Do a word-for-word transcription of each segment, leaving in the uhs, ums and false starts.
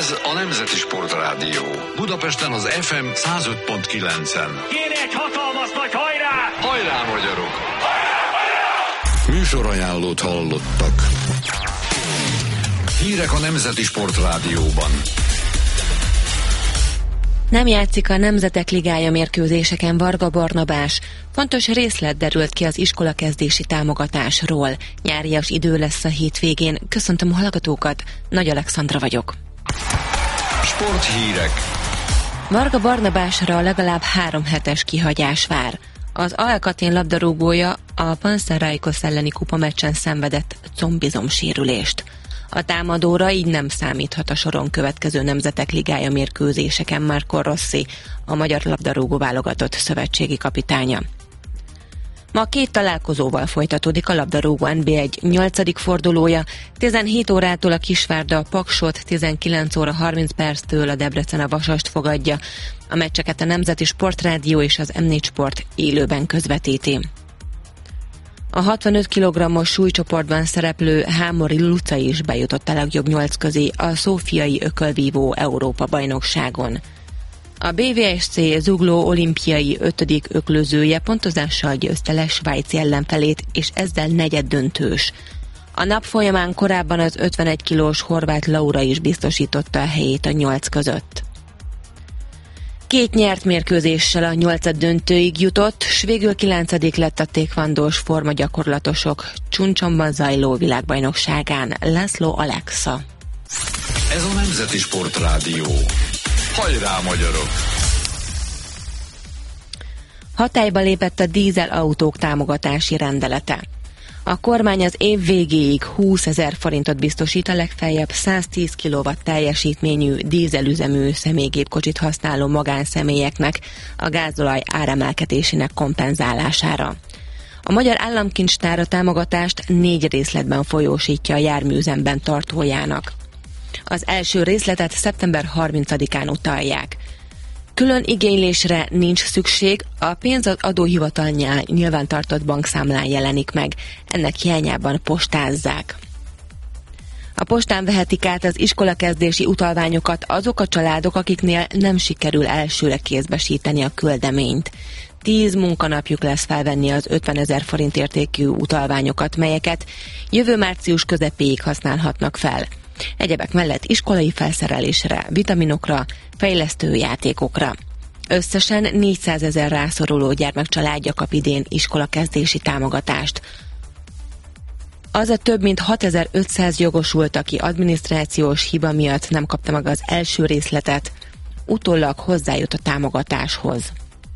Ez a Nemzeti Sportrádió. Budapesten az ef em száz öt pont kilencen. Kéne egy hatalmas nagy hajrá! Hajrá, magyarok! Hajrá, magyarok! Műsorajánlót hallottak. Hírek a Nemzeti Sportrádióban. Nem játszik a Nemzetek Ligája mérkőzéseken Varga Barnabás. Fontos részlet derült ki az iskolakezdési támogatásról. Nyárias idő lesz a hétvégén. Köszöntöm a hallgatókat, Nagy Alexandra vagyok. Sporthírek. Varga Barnabásra legalább három hetes kihagyás vár. Az Alkatén labdarúgója a Panathinaikos elleni kupameccsen szenvedett combizomsérülést. A támadóra így nem számíthat a soron következő Nemzetek Ligája mérkőzéseken Marco Rossi, a magyar labdarúgó válogatott szövetségi kapitánya. Ma két találkozóval folytatódik a labdarúgó en bé egy nyolcadik fordulója, tizenhét órától a Kisvárda a Paksot, tizenkilenc óra harminc perctől a Debrecen a Vasast fogadja. A meccseket a Nemzeti Sportrádió és az em négy Sport élőben közvetíti. A hatvanöt kilogrammos súlycsoportban szereplő Hámori Luca is bejutott a legjobb nyolc közé a szófiai ökölvívó Európa-bajnokságon. A bé vé es cé zugló olimpiai ötödik öklözője pontozással győzte le svájci ellenfelét, és ezzel negyeddöntős. A nap folyamán korábban az ötvenegy kilós horvát Laura is biztosította a helyét a nyolc között. Két nyert mérkőzéssel a nyolcaddöntőig jutott, s végül kilencedik lett a tékvandós formagyakorlatosok Csuncsomban zajló világbajnokságán László Alexa. Ez a Nemzeti Sportrádió. Hajrá, magyarok! Hatályba lépett a dízelautók támogatási rendelete. A kormány az év végéig húszezer forintot biztosít a legfeljebb száztíz kilowatt teljesítményű dízelüzemű személygépkocsit használó magánszemélyeknek a gázolaj áremelkedésének kompenzálására. A Magyar Államkincstár a támogatást négy részletben folyósítja a járműüzemben tartójának. Az első részletet szeptember harmincadikán utalják. Külön igénylésre nincs szükség, a pénz az adóhivatalnál nyilvántartott bankszámlán jelenik meg, ennek hiányában postázzák. A postán vehetik át az iskolakezdési utalványokat azok a családok, akiknél nem sikerül elsőre kézbesíteni a küldeményt. Tíz munkanapjuk lesz felvenni az ötvenezer forint értékű utalványokat, melyeket jövő március közepéig használhatnak fel. Egyebek mellett iskolai felszerelésre, vitaminokra, fejlesztő játékokra. Összesen négyszázezer rászoruló gyermekcsaládja kap idén iskolakezdési támogatást. Az a több mint hatezer-ötszáz jogosult, aki adminisztrációs hiba miatt nem kapta meg az első részletet, utólag hozzájut a támogatáshoz.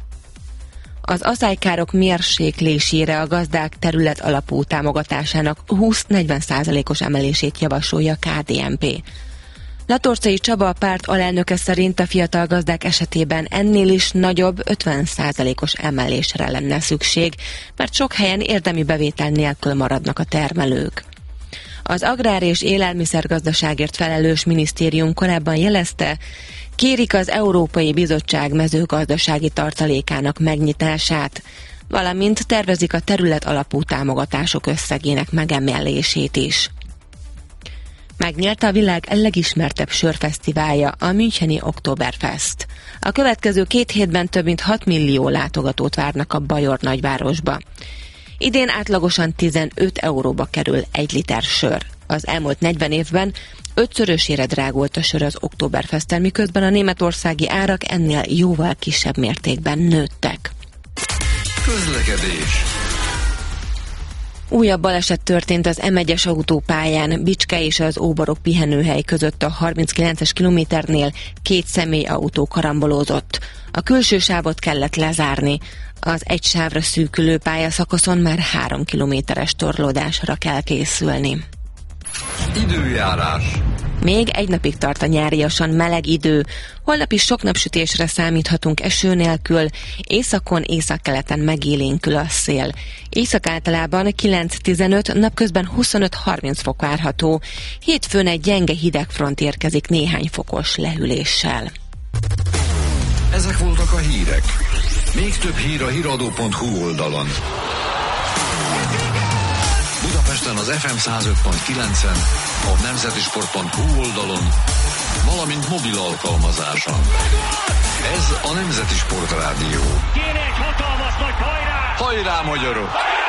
Az aszálykárok mérséklésére a gazdák terület alapú támogatásának húsz-negyven százalékos emelését javasolja a ká dé en pé. Latorcai Csaba, a párt alelnöke szerint a fiatal gazdák esetében ennél is nagyobb ötven százalékos emelésre lenne szükség, mert sok helyen érdemi bevétel nélkül maradnak a termelők. Az Agrár- és Élelmiszergazdaságért felelős minisztérium korábban jelezte, kérik az Európai Bizottság mezőgazdasági tartalékának megnyitását, valamint tervezik a terület alapú támogatások összegének megemelését is. Megnyerte a világ legismertebb sörfesztiválja, a müncheni Oktoberfest. A következő két hétben több mint hat millió látogatót várnak a bajor nagyvárosba. Idén átlagosan tizenöt euróba kerül egy liter sör. Az elmúlt negyven évben ötszörösére drágult a sör az Oktoberfesten, miközben a németországi árak ennél jóval kisebb mértékben nőttek. Közlekedés. Újabb baleset történt az em egyes autópályán, Bicske és az Óborok pihenőhely között a harminckilences kilométernél két személyautó karambolózott. A külső sávot kellett lezárni. Az egy sávra szűkülő pályaszakaszon már három kilométeres torlódásra kell készülni. Időjárás. Még egy napig tart a nyáriasan meleg idő, holnap is sok napsütésre számíthatunk eső nélkül, északon, északkeleten megélénkül a szél. Észak általában kilenc-tizenöt, napközben huszonöt-harminc fok várható, hétfőn egy gyenge hidegfront érkezik néhány fokos lehűléssel. Ezek voltak a hírek. Még több hír a híradó pont hú oldalon. Budapesten az ef em száz öt pont kilencen, a nemzetisport pont hú oldalon, valamint mobil alkalmazáson. Ez a Nemzeti Sportrádió. Kéne egy hatalmas nagy hajrá! Hajrá, magyarok!